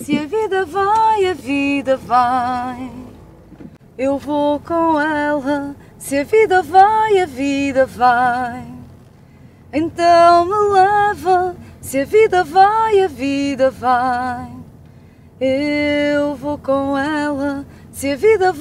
Se a vida vai, a vida vai. Eu vou com ela. Se a vida vai, a vida vai. Então me leva. Se a vida vai, a vida vai. Eu vou com ela. Se a vida vai.